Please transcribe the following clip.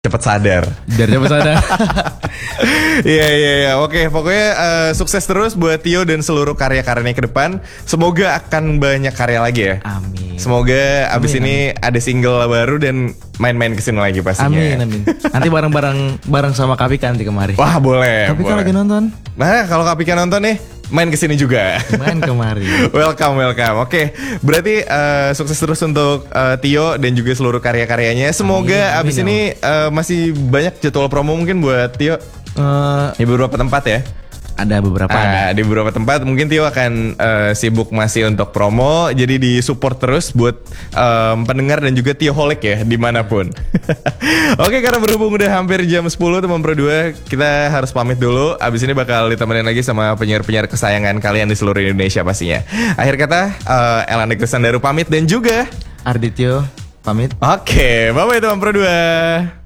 cepat sadar. Biar cepat sadar. Iya. Oke, pokoknya sukses terus buat Tio dan seluruh karya-karyanya ke depan. Semoga akan banyak karya lagi ya. Amin. Semoga abis ini ada single baru dan main-main kesini lagi pastinya. Amin. Nanti bareng sama Kapika nanti kemari. Wah, boleh. Kapika lagi nonton. Nah, kalau Kapika nonton nih, main kesini juga. Main kemari. Welcome. Oke, berarti sukses terus untuk Tio dan juga seluruh karya-karyanya. Semoga Amin, abis ini masih banyak jadwal promo mungkin buat Tio di beberapa tempat ya. Ada beberapa. Di beberapa tempat mungkin Tio akan sibuk masih untuk promo. Jadi di support terus buat pendengar dan juga Tioholic ya dimanapun. Oke, karena berhubung udah hampir jam 10 teman Pro 2, kita harus pamit dulu. Abis ini bakal ditemenin lagi sama penyiar-penyiar kesayangan kalian di seluruh Indonesia pastinya. Akhir kata Elanda Kristandaru pamit dan juga Ardityo pamit. Oke, bye-bye teman Pro 2.